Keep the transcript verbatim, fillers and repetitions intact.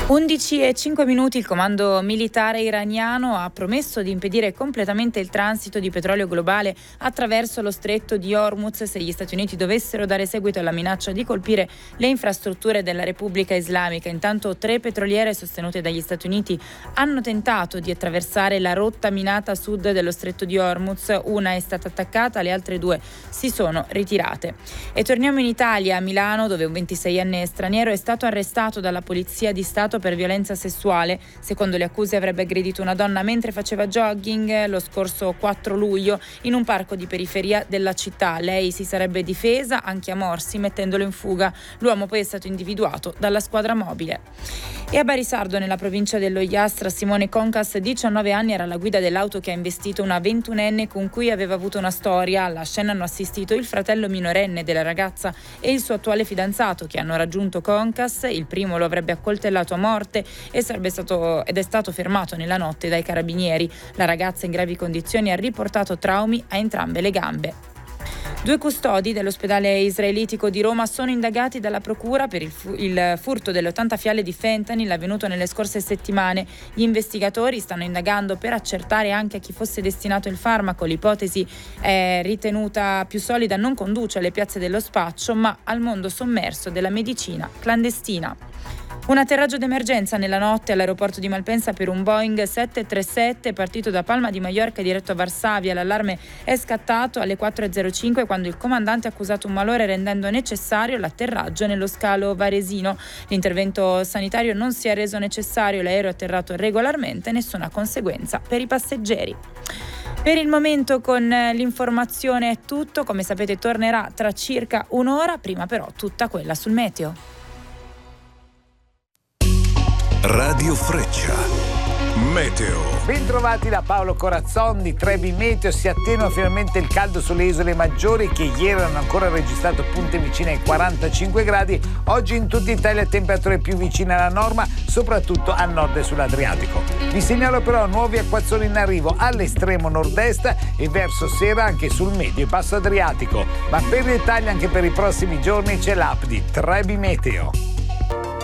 undici e cinque minuti. Il comando militare iraniano ha promesso di impedire completamente il transito di petrolio globale attraverso lo stretto di Hormuz se gli Stati Uniti dovessero dare seguito alla minaccia di colpire le infrastrutture della Repubblica Islamica. Intanto tre petroliere sostenute dagli Stati Uniti hanno tentato di attraversare la rotta minata a sud dello stretto di Hormuz. Una è stata attaccata, le altre due si sono ritirate. E torniamo in Italia, a Milano, dove un ventiseienne straniero è stato arrestato dalla Polizia di Stato per violenza sessuale. Secondo le accuse avrebbe aggredito una donna mentre faceva jogging lo scorso quattro luglio in un parco di periferia della città. Lei si sarebbe difesa anche a morsi mettendolo in fuga. L'uomo poi è stato individuato dalla squadra mobile. E a Barisardo, nella provincia dello Iastra, Simone Concas, diciannove anni, era alla guida dell'auto che ha investito una ventunenne con cui aveva avuto una storia. Alla scena hanno assistito il fratello minorenne della ragazza e il suo attuale fidanzato, che hanno raggiunto Concas. Il primo lo avrebbe accoltellato a morte e sarebbe stato ed è stato fermato nella notte dai carabinieri. La ragazza, in gravi condizioni, ha riportato traumi a entrambe le gambe. Due custodi dell'ospedale israelitico di Roma sono indagati dalla procura per il, fu- il furto delle ottanta fiale di fentanyl avvenuto nelle scorse settimane. Gli investigatori stanno indagando per accertare anche a chi fosse destinato il farmaco. L'ipotesi è ritenuta più solida, non conduce alle piazze dello spaccio, ma al mondo sommerso della medicina clandestina. Un atterraggio d'emergenza nella notte all'aeroporto di Malpensa per un Boeing sette trentasette partito da Palma di Maiorca diretto a Varsavia. L'allarme è scattato alle quattro e zero cinque quando il comandante ha accusato un malore, rendendo necessario l'atterraggio nello scalo varesino. L'intervento sanitario non si è reso necessario, l'aereo è atterrato regolarmente, nessuna conseguenza per i passeggeri. Per il momento con l'informazione è tutto, come sapete tornerà tra circa un'ora, prima però tutta quella sul meteo. Radio Freccia, meteo. Bentrovati da Paolo Corazzon di Trebi Meteo. Si attenua finalmente il caldo sulle isole maggiori che ieri hanno ancora registrato punte vicine ai quarantacinque gradi. Oggi in tutta Italia temperature più vicine alla norma, soprattutto a nord e sull'Adriatico. Vi segnalo però nuovi acquazzoni in arrivo all'estremo nord-est e verso sera anche sul medio e basso Adriatico. Ma per i dettagli anche per i prossimi giorni c'è l'app di Trebi Meteo.